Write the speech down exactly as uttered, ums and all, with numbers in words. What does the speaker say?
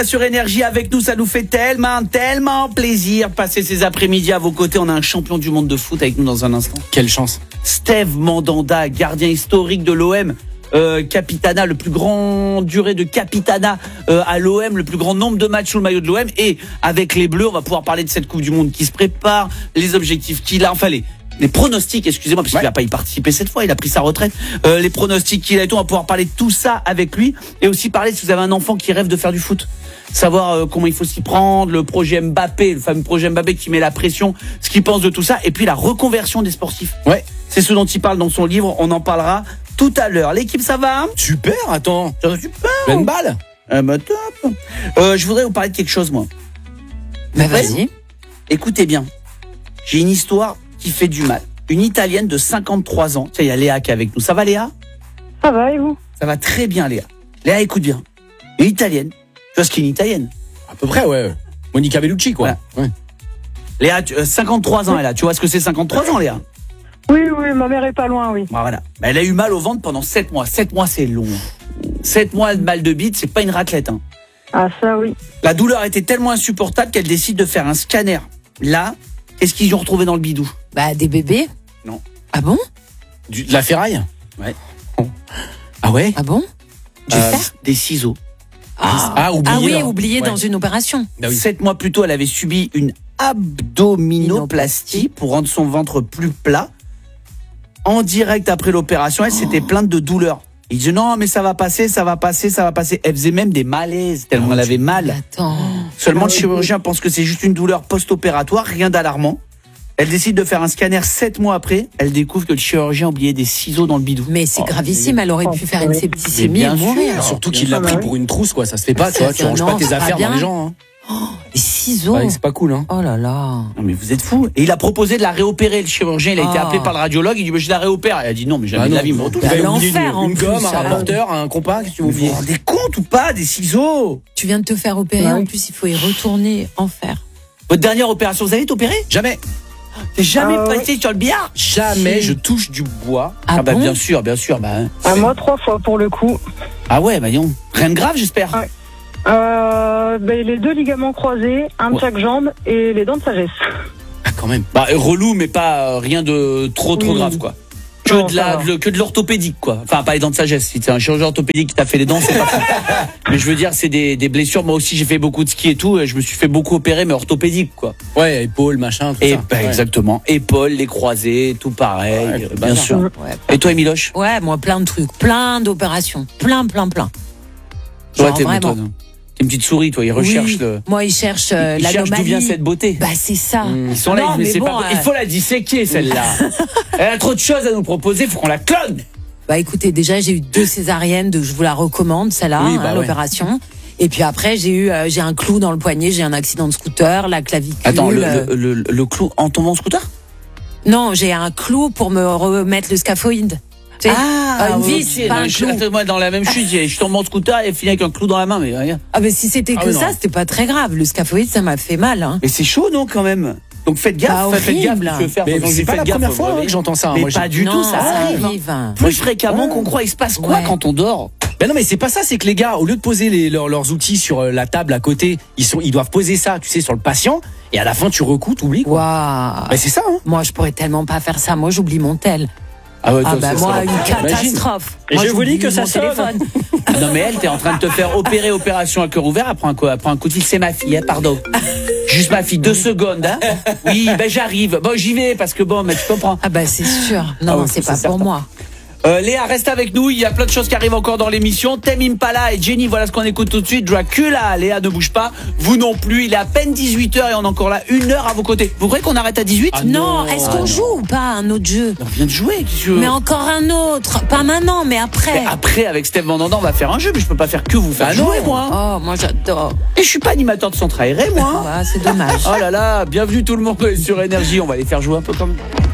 Sur Énergie avec nous, ça nous fait tellement, tellement plaisir passer ces après-midi à vos côtés. On a un champion du monde de foot avec nous dans un instant. Quelle chance. Steve Mandanda, gardien historique de l'O M, euh, capitana, le plus grand durée de capitana euh, à l'O M, le plus grand nombre de matchs sous le maillot de l'O M. Et avec les Bleus, on va pouvoir parler de cette Coupe du Monde qui se prépare, les objectifs qu'il a, enfin les... Les pronostics, excusez-moi, parce ouais. qu'il va pas y participer cette fois, il a pris sa retraite. Euh, les pronostics qu'il a et tout, on va pouvoir parler de tout ça avec lui. Et aussi parler, si vous avez un enfant qui rêve de faire du foot, savoir euh, comment il faut s'y prendre, le projet Mbappé, le fameux projet Mbappé qui met la pression, ce qu'il pense de tout ça. Et puis la reconversion des sportifs. Ouais. C'est ce dont il parle dans son livre, on en parlera tout à l'heure. L'équipe, ça va? Super, attends. Ça va super. Pleine balle. Ah bah top. Euh, je voudrais vous parler de quelque chose, moi. Bah vas-y. Écoutez bien, j'ai une histoire qui fait du mal. Une Italienne de cinquante-trois ans. Tiens, il y a Léa qui est avec nous. Ça va, Léa? Ça va, et vous? Ça va très bien, Léa. Léa, écoute bien. Une Italienne. Tu vois ce qu'est une Italienne? À peu près, ouais. Monica Bellucci, quoi. Voilà. Ouais. Léa, tu, euh, cinquante-trois ans, elle a. Tu vois ce que c'est cinquante-trois ans, Léa? Oui, oui, ma mère est pas loin, oui. Bah, voilà. Elle a eu mal au ventre pendant sept mois. sept mois, c'est long. sept mois de mal de bite, c'est pas une raclette, hein. Ah, ça, oui. La douleur était tellement insupportable qu'elle décide de faire un scanner. Là, qu'est-ce qu'ils ont retrouvé dans le bidou? Bah des bébés. Non. Ah bon? Du, de la ferraille? Ouais. Ah ouais? Ah bon? Du euh, des ciseaux. Ah, ah, oublié, ah oui, là. oublié Ouais. dans une opération. Ah oui. Sept mois plus tôt, elle avait subi une abdominoplastie pour rendre son ventre plus plat. En direct après l'opération, elle s'était plainte de douleur. Il dit non, mais ça va passer, ça va passer, ça va passer. Elle faisait même des malaises tellement Ah, elle avait mal. Attends. Seulement le chirurgien pense que c'est juste une douleur post-opératoire, rien d'alarmant. Elle décide de faire un scanner sept mois après. Elle découvre que le chirurgien a oublié des ciseaux dans le bidou. Mais c'est Oh, gravissime, elle aurait pu faire une septicémie et bien sûr. mourir. Surtout bien qu'il l'a sûr. pris pour une trousse, quoi. Ça se fait pas, tu Ça, vois. Tu ça, ranges non, pas tes c'est pas affaires bien. dans les gens, hein. Des ciseaux. Ouais, c'est pas cool, hein. Oh là là. Non mais vous êtes fous. Et il a proposé de la réopérer, le chirurgien. Il a été Oh. appelé par le radiologue. Il dit mais je la réopère. Elle a dit non mais jamais Ah de la non, vie. vous- me retourne. vous avez Bah, oublié l'enfer, une, en une plus, gomme, un alors. rapporteur, un compas, qu'est-ce que vous Vous vous oubliez? rendez compte ou pas des ciseaux? Tu viens de te faire opérer, Ouais. en plus il faut y retourner en fer. Votre dernière opération, vous avez été opéré? Jamais. T'es jamais Ah ouais. passé sur le billard? Jamais Si. je touche du bois. Ah, bah bon? bien sûr, bien sûr. Bah, hein. À moi, trois fois pour le coup. Ah ouais, bah non. Rien de grave, j'espère. Ouais. Euh, ben, les deux ligaments croisés, un de Ouais. chaque jambe et les dents de sagesse. Ah, quand même. Bah euh, relou, mais pas euh, rien de trop trop Oui. grave quoi. Que Non, de ça la, va. de- que de l'orthopédique quoi. Enfin pas les dents de sagesse. Si c'est un chirurgien orthopédique qui t'a fait les dents, c'est pas grave. Mais je veux dire, c'est des, des blessures. Moi aussi, j'ai fait beaucoup de ski et tout. Et je me suis fait beaucoup opérer, mais orthopédique quoi. Ouais, épaule, machin, tout Et ça. bah, Ouais. exactement. Épaules, les croisés, tout pareil. Ouais, euh, le bien bazar. sûr. Ouais, Et toi, Emiloche? ouais, moi plein de trucs, plein d'opérations, plein, plein, plein. Toi, Genre t'es vraiment. toi, t'es une petite souris, toi. Ils recherchent Oui. le. Moi, ils cherchent euh, Ils cherchent d'où l'anomalie. vient cette beauté. Bah c'est ça. Ils sont là, Non, ils- mais mais c'est bon, pas. euh, Il faut la disséquer celle-là. Elle a trop de choses à nous proposer. Faut qu'on la clone. Bah écoutez, déjà j'ai eu deux césariennes, de, je vous la recommande celle-là, Oui, bah hein, ouais. l'opération. Et puis après j'ai eu, euh, j'ai un clou dans le poignet, j'ai un accident de scooter, la clavicule. Attends, le, euh, le, le, le clou en tombant en scooter? Non, j'ai un clou pour me remettre le scaphoïde. Tu sais, Ah, une oui, vis, ok. pas Non, un je- clou. attends, moi, dans la même chute, je tombe en scooter et fini avec un clou dans la main, mais regarde. Ah mais si c'était Ah que oui, ça, non. c'était pas très grave. Le scaphoïde, ça m'a fait mal. Hein. Mais c'est chaud, non, quand même? Donc faites gaffe, Bah, faites gaffe, horrible. ce que tu veux faire. Mais Attention, c'est pas faites la gaffe, première vous fois hein, voyez. que j'entends ça. hein. Mais Moi, j'ai- pas du non, tout, ça arrive. arrive. Plus fréquemment qu'on croit, il se passe quoi Ouais. quand on dort? Ben non, mais c'est pas ça, c'est que les gars, au lieu de poser les, leurs, leurs outils sur euh, la table à côté, ils, sont, ils doivent poser ça, tu sais, sur le patient, et à la fin, tu recoues, t'oublies, quoi. Waouh. Ben c'est ça, hein. Moi, je pourrais tellement pas faire ça. Moi, j'oublie mon tel. Ah ouais, Ah toi, bah c'est moi, ça. une catastrophe. Et Moi, je vous dis j'oublie que ça mon sonne. téléphone. Non mais elle, t'es en train de te faire opérer, opération à cœur ouvert, après un, quoi, après un coup de fil, c'est ma fille, hein, pardon. Juste ma fille, deux secondes, hein. Oui, ben j'arrive. Bon, j'y vais, parce que bon, mais tu comprends. Ah bah c'est sûr. Non, Ah ouais, c'est c'est pas certain. pour moi. Euh, Léa, reste avec nous, il y a plein de choses qui arrivent encore dans l'émission. Tame Impala et Jenny, voilà ce qu'on écoute tout de suite. Dracula, Léa ne bouge pas, vous non plus. Il est à peine dix-huit heures et on est encore là une heure à vos côtés. Vous croyez qu'on arrête à dix-huit? Ah Non, non. est-ce Ah qu'on non. joue ou pas à un autre jeu? On vient de jouer, qu'est-ce que tu veux? Mais encore un autre. Pas maintenant, mais après. Mais après, avec Steve Mandanda, on va faire un jeu, mais je peux pas faire que vous faire Ah non. jouer, moi. Oh, moi j'adore. Et je suis pas animateur de centre aéré, moi. Ah, c'est dommage. Oh là là, bienvenue tout le monde sur Énergie. On va les faire jouer un peu comme